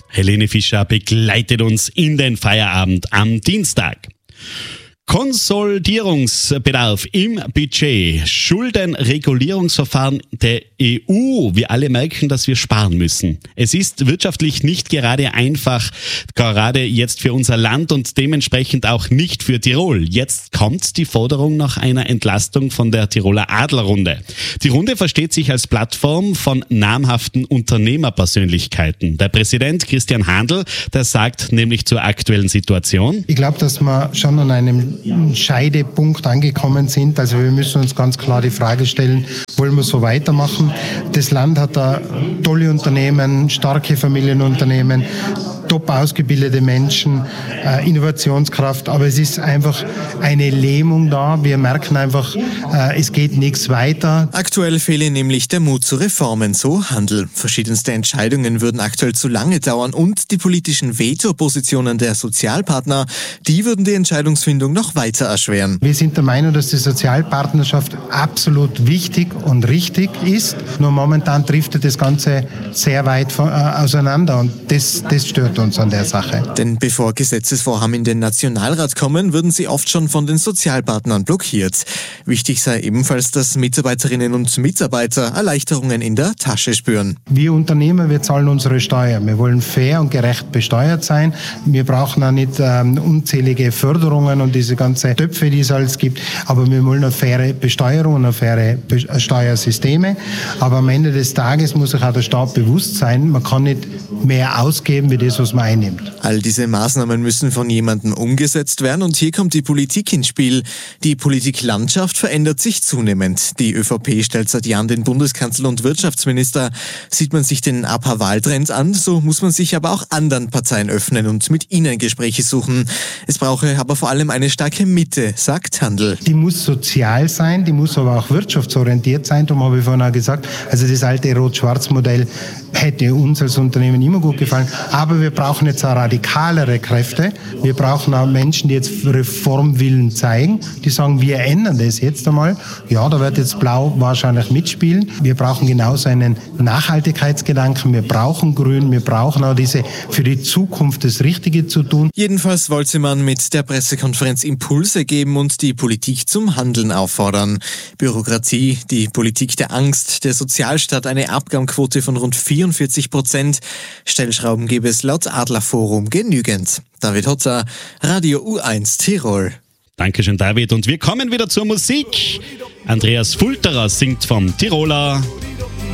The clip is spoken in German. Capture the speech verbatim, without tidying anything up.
Helene Fischer begleitet uns in den Feierabend am Dienstag. Konsolidierungsbedarf im Budget, Schuldenregulierungsverfahren der E U. Wir alle merken, dass wir sparen müssen. Es ist wirtschaftlich nicht gerade einfach, gerade jetzt für unser Land und dementsprechend auch nicht für Tirol. Jetzt kommt die Forderung nach einer Entlastung von der Tiroler Adlerrunde. Die Runde versteht sich als Plattform von namhaften Unternehmerpersönlichkeiten. Der Präsident Christian Handl, der sagt nämlich zur aktuellen Situation: Ich glaube, dass wir schon an einem Scheidepunkt angekommen sind. Also wir müssen uns ganz klar die Frage stellen, wollen wir so weitermachen? Das Land hat da tolle Unternehmen, starke Familienunternehmen, top ausgebildete Menschen, äh, Innovationskraft, aber es ist einfach eine Lähmung da. Wir merken einfach, äh, es geht nichts weiter. Aktuell fehle nämlich der Mut zu Reformen, so Handl. Verschiedenste Entscheidungen würden aktuell zu lange dauern und die politischen Veto-Positionen der Sozialpartner, die würden die Entscheidungsfindung noch weiter erschweren. Wir sind der Meinung, dass die Sozialpartnerschaft absolut wichtig und richtig ist. Nur momentan driftet das Ganze sehr weit von, äh, auseinander und das, das stört uns an der Sache. Denn bevor Gesetzesvorhaben in den Nationalrat kommen, würden sie oft schon von den Sozialpartnern blockiert. Wichtig sei ebenfalls, dass Mitarbeiterinnen und Mitarbeiter Erleichterungen in der Tasche spüren. Wir Unternehmer, wir zahlen unsere Steuer. Wir wollen fair und gerecht besteuert sein. Wir brauchen auch nicht ähm, unzählige Förderungen und diese ganzen Töpfe, die es alles gibt. Aber wir wollen eine faire Besteuerung und eine faire Be- Steuersysteme. Aber am Ende des Tages muss sich auch der Staat bewusst sein, man kann nicht mehr ausgeben, wie das, was man einnimmt. All diese Maßnahmen müssen von jemandem umgesetzt werden und hier kommt die Politik ins Spiel. Die Politiklandschaft verändert sich zunehmend. Die ÖVP stellt seit Jahren den Bundeskanzler und Wirtschaftsminister. Sieht man sich den A P A-Wahltrend an, so muss man sich aber auch anderen Parteien öffnen und mit ihnen Gespräche suchen. Es brauche aber vor allem eine starke Mitte, sagt Handl. Die muss sozial sein, die muss aber auch wirtschaftsorientiert sein. Darum habe ich vorhin auch gesagt, also das alte Rot-Schwarz-Modell hätte uns als Unternehmen immer gut gefallen. Aber wir brauchen jetzt auch radikalere Kräfte. Wir brauchen auch Menschen, die jetzt Reformwillen zeigen, die sagen, wir ändern das jetzt einmal. Ja, da wird jetzt Blau wahrscheinlich mitspielen. Wir brauchen genauso einen Nachhaltigkeitsgedanken. Wir brauchen Grün. Wir brauchen auch diese für die Zukunft das Richtige zu tun. Jedenfalls wollte man mit der Pressekonferenz Impulse geben und die Politik zum Handeln auffordern. Bürokratie, die Politik der Angst, der Sozialstaat, eine Abgabenquote von rund vierundvierzig Prozent. Stellschrauben gäbe es laut Adlerforum genügend. David Hotzer, Radio U eins Tirol. Dankeschön, David. Und wir kommen wieder zur Musik. Andreas Fulterer singt vom Tiroler